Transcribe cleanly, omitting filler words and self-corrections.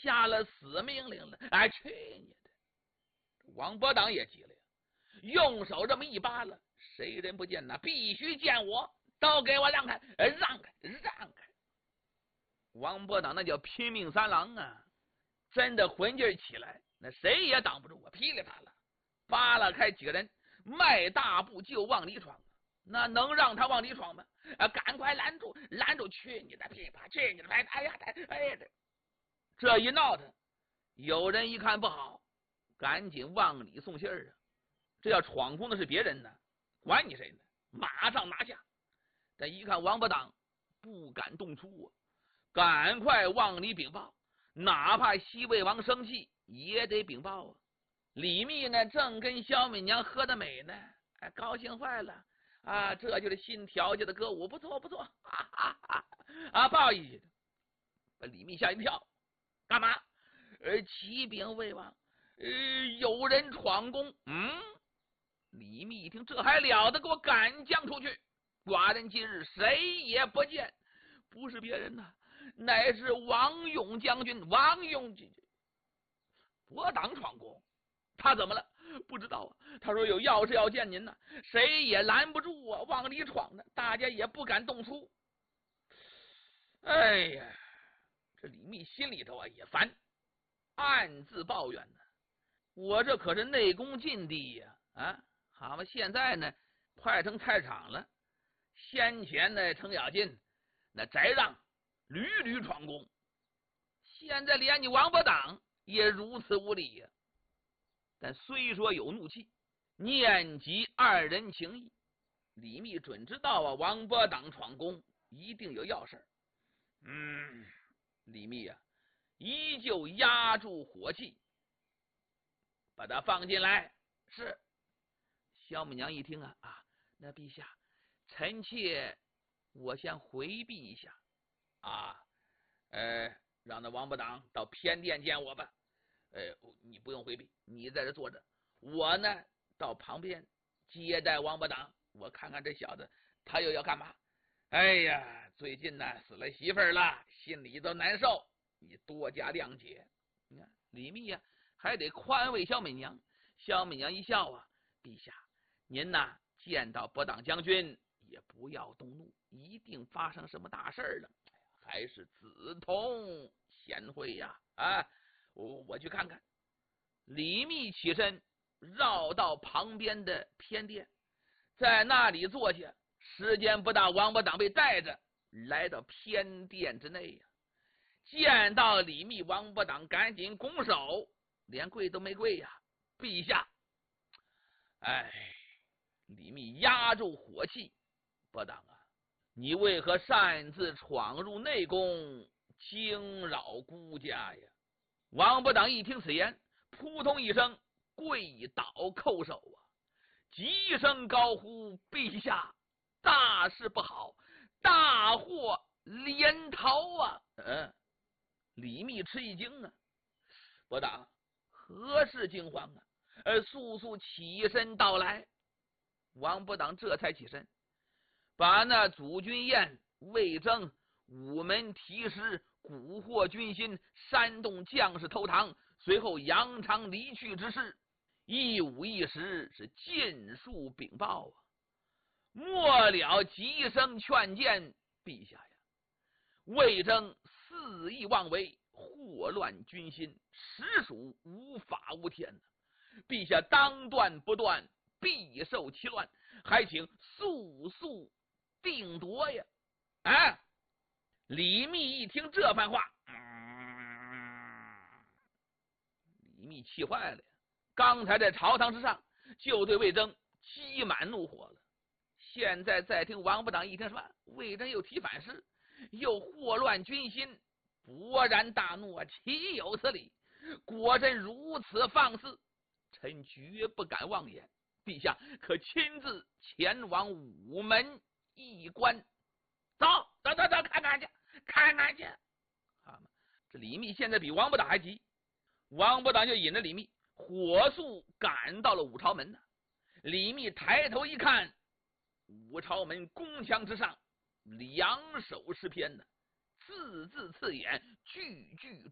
下了死命令了。哎，去你的！王伯当也急了呀，用手这么一扒拉，谁人不见呐？必须见我，都给我让开，让开，让开！王伯当那叫拼命三郎啊，真的混劲起来，那谁也挡不住啊！噼里啪啦，扒拉开几个人，迈大步就往里闯。那能让他往里闯吗？赶快拦住，拦住！去你的噼啪，去你的拍！哎呀，哎呀，这一闹腾，有人一看不好，赶紧往里送信儿啊！这要闯空的是别人呢，管你谁呢？马上拿下！但一看王八党不敢动粗啊，赶快往里禀报，哪怕西魏王生气也得禀报啊！李密呢，正跟小美娘喝得美呢，高兴坏了啊！这就是新调教的歌舞，不错不错，哈哈哈！啊，报一句，把李密吓一跳，干嘛？启禀魏王，有人闯宫。李密一听，这还了得，给我赶将出去！寡人今日谁也不见，不是别人呐，乃是王勇将军。王勇将军，伯党闯宫，他怎么了？不知道啊。他说有要事要见您呢，谁也拦不住啊，往里闯呢，大家也不敢动粗。哎呀，这李密心里头啊也烦，暗自抱怨呢。我这可是内宫禁地呀！好嘛，现在呢快成菜场了。先前呢程咬金那翟让屡屡闯宫，现在连你王八党也如此无礼呀！但虽说有怒气，念及二人情谊，李密准知道啊，王八党闯宫一定有要事。李密啊依旧压住火气，把他放进来。是。萧母娘一听那陛下，臣妾我先回避一下让那王八党到偏殿见我吧。你不用回避，你在这坐着，我呢到旁边接待王八党。我看看这小子他又要干嘛。哎呀，最近呢死了媳妇儿了，心里都难受，你多加谅解。你看李密呀还得宽慰萧美娘。萧美娘一笑陛下您呐见到伯党将军也不要动怒，一定发生什么大事了，还是子同贤惠呀！我去看看。李密起身绕到旁边的偏殿，在那里坐下。时间不大，王八党被带着来到偏殿之内呀。见到李密，王八党赶紧拱手，连跪都没跪呀！陛下，李密压住火气，伯党你为何擅自闯入内宫，惊扰孤家呀？王伯党一听此言，扑通一声跪倒叩首急声高呼：陛下，大事不好，大祸连逃李密吃一惊伯党何事惊慌速速起身到来。王伯党这才起身，把那祖君宴、魏征、午门提师蛊惑军心、煽动将士投唐，随后扬长离去之事一五一十是尽数禀报末了急声劝谏：陛下呀，魏征肆意妄为，祸乱军心，实属无法无天陛下当断不断，必受其乱，还请速速定夺呀！李密一听这番话，李密气坏了呀！刚才在朝堂之上就对魏征积满怒火了，现在再听王八党一听说魏征又提反诗，又祸乱军心，勃然大怒岂有此理！果真如此放肆，臣绝不敢妄言。陛下可亲自前往午门一观。走，看看去，看看去。这李密现在比王八党还急，王八党就引着李密火速赶到了武朝门李密抬头一看，武朝门宫墙之上，两手持篇字字刺眼，句句